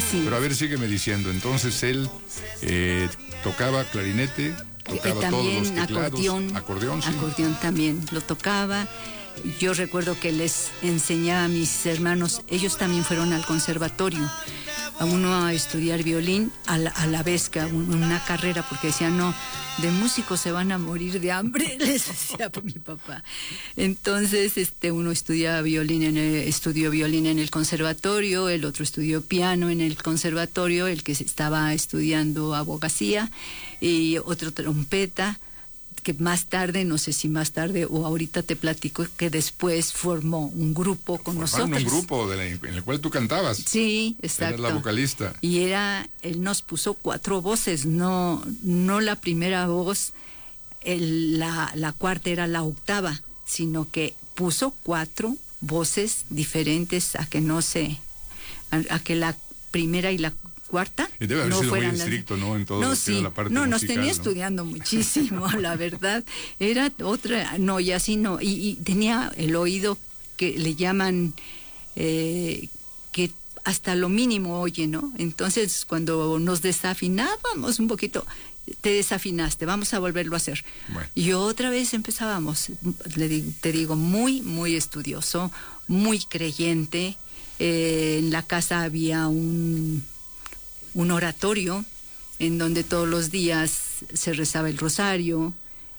Sí. Pero a ver, sígueme diciendo. Entonces él tocaba clarinete, tocaba también todos los teclados, acordeón, sí. Acordeón también lo tocaba. Yo recuerdo que les enseñaba a mis hermanos, ellos también fueron al conservatorio, a uno a estudiar violín, a la vez que una carrera, porque decían, no, de músicos se van a morir de hambre, les decía mi papá. Entonces, uno estudió violín en el conservatorio, el otro estudió piano en el conservatorio, el que estaba estudiando abogacía, y otro trompeta, que más tarde, no sé si más tarde o ahorita te platico, que después formó un grupo con nosotros. Un grupo en el cual tú cantabas. Sí, exacto. Eras la vocalista. Y él nos puso 4 voces, no la primera voz, la cuarta era la octava, sino que puso 4 voces diferentes a que la primera y la cuarta y debe haber no sido muy fueran estricto, ¿no? En todo lo que era la parte nos musical, tenía ¿no? estudiando muchísimo, la verdad. Era otra, no, y así no. Y tenía el oído que le llaman, que hasta lo mínimo oye, ¿no? Entonces, cuando nos desafinábamos un poquito, te desafinaste, vamos a volverlo a hacer. Bueno. Y otra vez empezábamos, te digo, muy, muy estudioso, muy creyente. En la casa había un oratorio en donde todos los días se rezaba el rosario.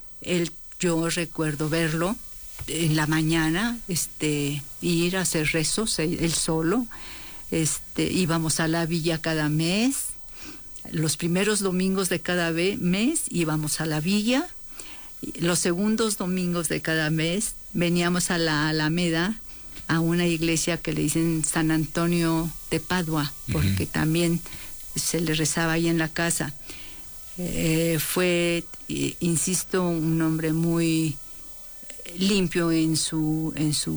Yo recuerdo verlo en la mañana, ir a hacer rezos, él solo. Íbamos a la villa cada mes. Los primeros domingos de cada mes íbamos a la villa. Los segundos domingos de cada mes veníamos a la Alameda, a una iglesia que le dicen San Antonio de Padua, porque también se le rezaba ahí en la casa. Fue, insisto, un hombre muy limpio en su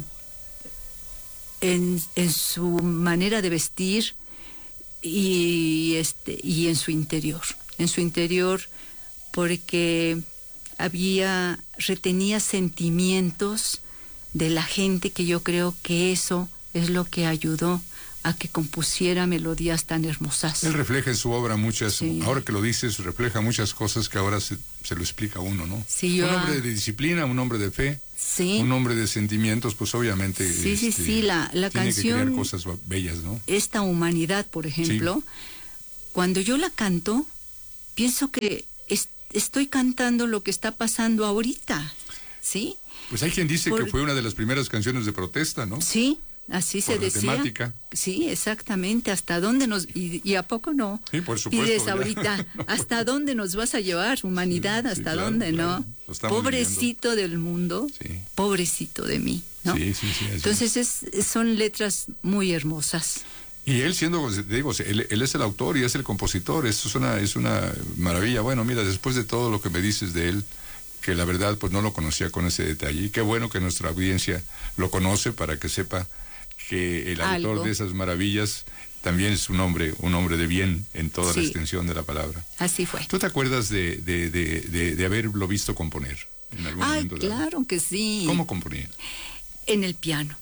manera de vestir y en su interior, porque retenía sentimientos de la gente, que yo creo que eso es lo que ayudó a que compusiera melodías tan hermosas. Él refleja en su obra muchas, sí. Ahora que lo dices, refleja muchas cosas que ahora se lo explica a uno, ¿no? Sí, un hombre de disciplina, un hombre de fe, sí. Un hombre de sentimientos, pues obviamente sí, la tiene canción, que crear cosas bellas, ¿no? Esta Humanidad, por ejemplo, sí. Cuando yo la canto, pienso que estoy cantando lo que está pasando ahorita, ¿sí? Pues hay quien dice que fue una de las primeras canciones de protesta, ¿no? Sí, así se decía. Temática. Sí, exactamente. ¿Hasta dónde y a poco no? Sí, por supuesto. Pides ahorita, ¿hasta dónde nos vas a llevar, humanidad? ¿Hasta claro, dónde, claro. No? Pobrecito del mundo, sí. Pobrecito de mí, ¿no? Sí. Entonces son letras muy hermosas. Y él él es el autor y es el compositor. Eso es una maravilla. Bueno, mira, después de todo lo que me dices de él, que la verdad pues no lo conocía con ese detalle, y qué bueno que nuestra audiencia lo conoce para que sepa que el autor de esas maravillas también es un hombre de bien en toda la extensión de la palabra. Así fue. ¿Tú te acuerdas de haberlo visto componer en algún momento? Claro que sí. ¿Cómo componía? En el piano.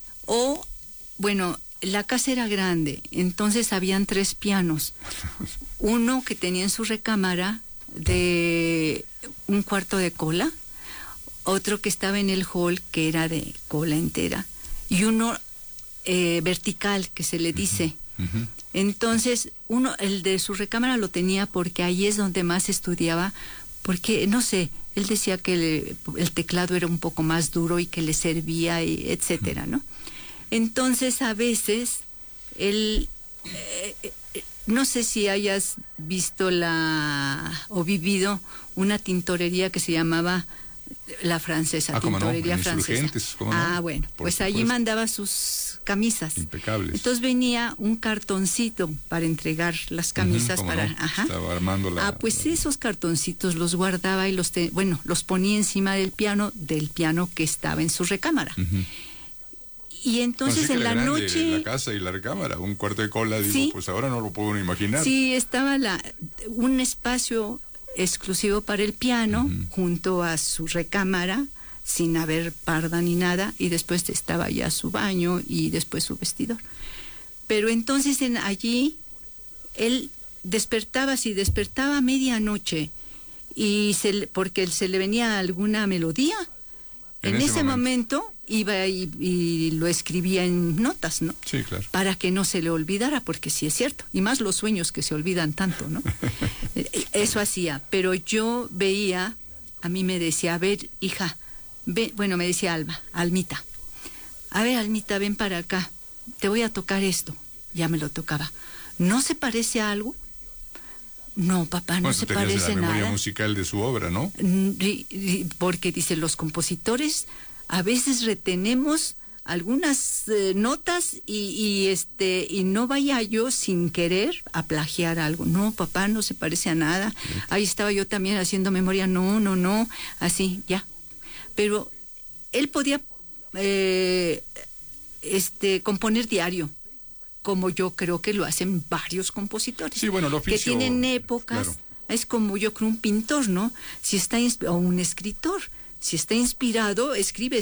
La casa era grande, entonces habían 3 pianos. Uno que tenía en su recámara de un cuarto de cola, otro que estaba en el hall, que era de cola entera, y uno vertical, que se le dice. Uh-huh. Entonces, el de su recámara lo tenía porque ahí es donde más estudiaba, porque, no sé, él decía que el teclado era un poco más duro y que le servía, etcétera, ¿no? Entonces, a veces, él... no sé si hayas visto o vivido una tintorería que se llamaba La Francesa, tintorería francesa. ¿Cómo no? Bueno, pues allí mandaba sus camisas. Impecables. Entonces venía un cartoncito para entregar las camisas Estaba armando pues esos cartoncitos los guardaba y los ponía encima del piano que estaba en su recámara. Uh-huh. Y entonces en la noche... La casa y la recámara, un cuarto de cola, pues ahora no lo puedo imaginar. Sí, estaba un espacio exclusivo para el piano, uh-huh, junto a su recámara, sin haber parda ni nada, y después estaba ya su baño y después su vestidor. Pero entonces allí él despertaba, si despertaba a medianoche, porque se le venía alguna melodía, en ese momento iba y lo escribía en notas, ¿no? Sí, claro. Para que no se le olvidara, porque sí es cierto, y más los sueños que se olvidan tanto, ¿no? Eso hacía, pero yo veía, a mí me decía, a ver, hija, me decía Almita, a ver, Almita, ven para acá, te voy a tocar esto. Ya me lo tocaba. ¿No se parece a algo? No, papá, no se parece la memoria nada. musical de su obra, ¿no? Porque dice, los compositores a veces retenemos algunas notas y no vaya yo sin querer a plagiar algo. No, papá, no se parece a nada. Sí. Ahí estaba yo también haciendo memoria. No, así, ya. Pero él podía componer diario, como yo creo que lo hacen varios compositores. Sí, bueno, el oficio, que tienen épocas. Claro. Es como yo creo un pintor, ¿no? Si está o un escritor, si está inspirado, escribe,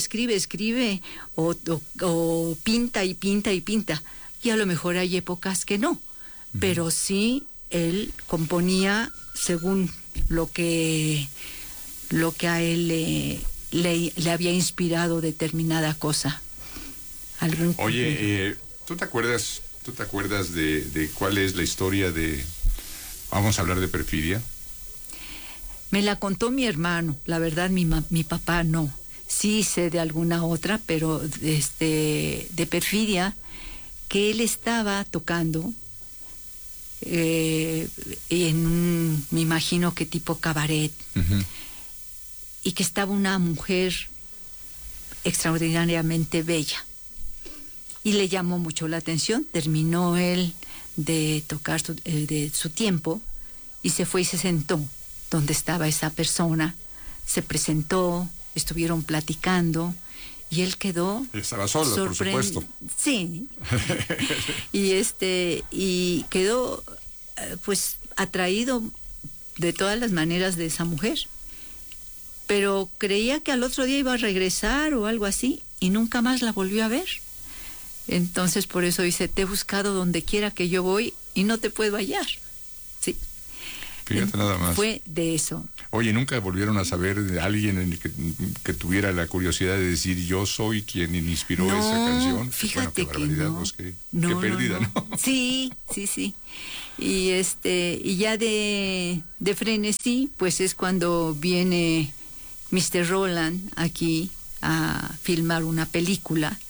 o pinta y pinta y pinta. Y a lo mejor hay épocas que no. Pero sí, él componía según lo que a él le había inspirado determinada cosa. Oye, ¿tú te acuerdas de cuál es la historia de, vamos a hablar de Perfidia? Me la contó mi hermano, la verdad mi papá no. Sí sé de alguna otra, pero de Perfidia, que él estaba tocando en me imagino que tipo cabaret, y que estaba una mujer extraordinariamente bella. Y le llamó mucho la atención. Terminó él de tocar su tiempo y se fue y se sentó donde estaba esa persona. Se presentó, estuvieron platicando y él quedó... Estaba solo, por supuesto. Sí. y quedó pues atraído de todas las maneras de esa mujer. Pero creía que al otro día iba a regresar o algo así y nunca más la volvió a ver. Entonces, por eso dice, te he buscado donde quiera que yo voy y no te puedo hallar. Sí. Fíjate nada más. Fue de eso. Oye, ¿nunca volvieron a saber de alguien que tuviera la curiosidad de decir, yo soy quien inspiró esa canción? Fíjate bueno, que no. Pues, qué pérdida, ¿no? Sí. Y ya de Frenesí, pues es cuando viene Mr. Roland aquí a filmar una película.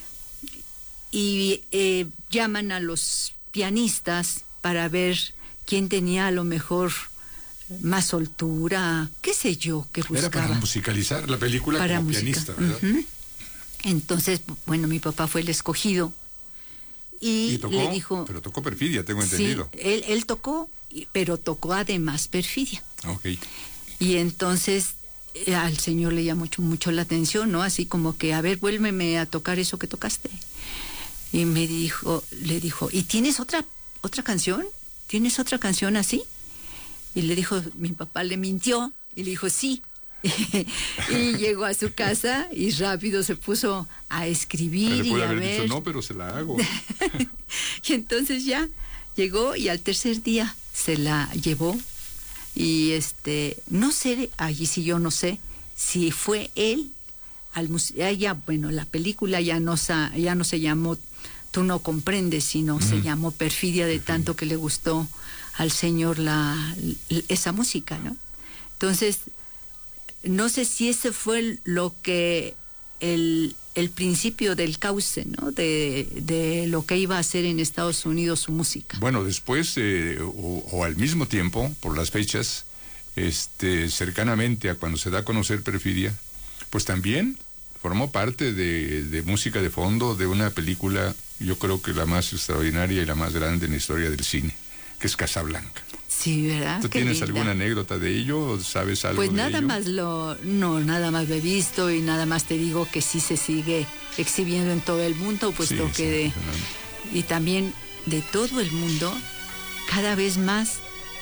Y llaman a los pianistas para ver quién tenía a lo mejor más soltura, qué sé yo, qué buscaba. Era para musicalizar la película para como pianista, ¿verdad? Entonces, bueno, mi papá fue el escogido y tocó, le dijo... Pero tocó Perfidia, tengo entendido. Sí, él tocó, pero tocó además Perfidia. Okay. Y entonces al señor le llamó mucho la atención, ¿no? Así como que, a ver, vuélveme a tocar eso que tocaste. Y le dijo, ¿y tienes otra canción? ¿Tienes otra canción así? Y le dijo, mi papá le mintió, y le dijo, sí. Y llegó a su casa y rápido se puso a escribir y a ver. Dicho, no, pero se la hago. Y entonces ya llegó y al tercer día se la llevó. Y no sé, allí sí yo no sé si fue él bueno, la película ya no se llamó Tú no comprendes, sino se llamó Perfidia, de tanto que le gustó al señor esa música, ¿no? Entonces, no sé si ese fue lo que el principio del cauce, ¿no? De lo que iba a hacer en Estados Unidos su música. Bueno, después, o al mismo tiempo, por las fechas, cercanamente a cuando se da a conocer Perfidia, pues también formó parte de música de fondo de una película, yo creo que la más extraordinaria y la más grande en la historia del cine, que es Casablanca. Sí, ¿verdad? ¿Tú tienes alguna anécdota de ello? ¿Sabes algo de ello? Pues nada más lo he visto y nada más te digo que sí se sigue exhibiendo en todo el mundo, puesto que y también de todo el mundo, cada vez más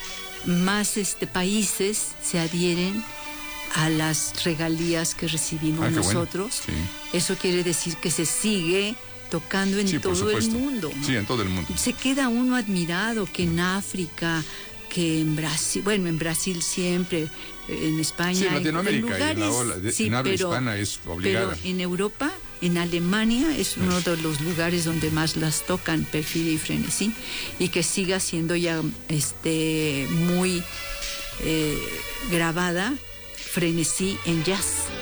países se adhieren a las regalías que recibimos nosotros. Bueno. Sí. Eso quiere decir que se sigue tocando en Sí, por todo el supuesto. mundo, ¿no? Sí, en todo el mundo. Se queda uno admirado que en África, que en Brasil, bueno, en Brasil siempre, en España, Sí, en Latinoamérica lugares, y en la ola, en habla hispana es obligada. Pero en Europa, en Alemania, es uno de los lugares donde más las tocan, Perfidia y Frenesí, y que siga siendo ya muy grabada Frenesí en jazz.